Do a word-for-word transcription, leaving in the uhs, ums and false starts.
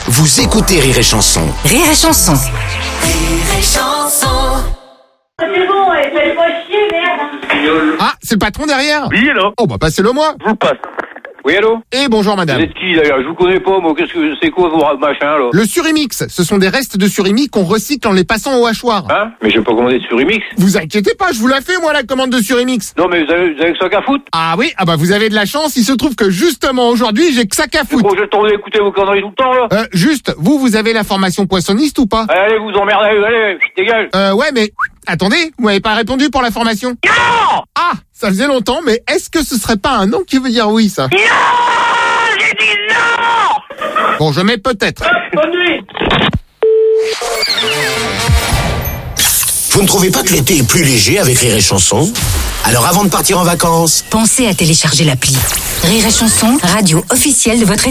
Vous écoutez Rire et Chanson. Rire et Chanson. Rire et Chanson. C'est bon, faites pas chier, merde. Ah, c'est le patron derrière? Oui, allô? Oh bah passez-le moi. Je vous passe. Oui, allô? Et bonjour madame. Vous êtes qui, d'ailleurs? Je vous connais pas, moi. Qu'est-ce que c'est quoi vos machins, là? Le Surimix, ce sont des restes de surimi qu'on recycle en les passant au hachoir. Hein? Mais j'ai pas commandé de Surimix. Vous inquiétez pas, je vous la fais moi la commande de Surimix. Non, mais vous avez, vous avez que ça qu'à foutre? Ah oui, ah bah vous avez de la chance, il se trouve que justement aujourd'hui j'ai que ça qu'à C'est foutre. pour que je tourne écouter vos conneries tout le temps, là? Euh, juste, vous, vous avez la formation poissonniste ou pas? Allez, allez, vous emmerdez, allez, allez, dégage. Euh, ouais mais, attendez, vous m'avez pas répondu pour la formation? Non! Ah, ça faisait longtemps, mais est-ce que ce serait pas un non qui veut dire oui ça? Non! J'ai dit non! Bon, je mets peut-être. Bonne nuit. Vous ne trouvez pas que l'été est plus léger avec Rire et Chanson? Alors avant de partir en vacances, Pensez à télécharger l'appli. Rire et Chanson, radio officielle de votre